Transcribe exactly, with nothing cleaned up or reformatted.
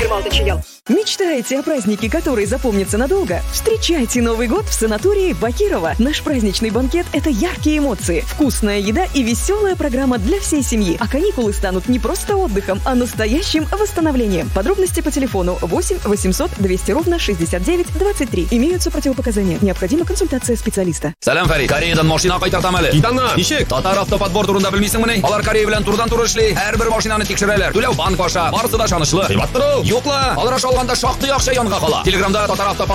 алтынчы ел. Мечтаете о празднике, который запомнится надолго? Встречайте Новый год в санатории Бакирова. Наш праздничный банкет – это яркие эмоции, вкусная еда и веселая программа для всей семьи. А каникулы станут не просто отдыхом, а настоящим восстановлением. Подробности по телефону восемь восемьсот двести ровно шестьдесят девять двадцать три. Имеются противопоказания. Необходима консультация специалиста. Салам, Фарид. Кореядан машина кайтартам әле. Китаңнан. Ничек? Татар автоподбор турында белмисеңме? Алар Корея белән турдан туры эшли. Һәрбер машинаны тикшерәләр. Түләү банк аша. Барысы да шанычлы. Кыйбаттыр ул. Юкла. Алар аша алганда шактый акча янга кала. Телеграмда Татар автоподбор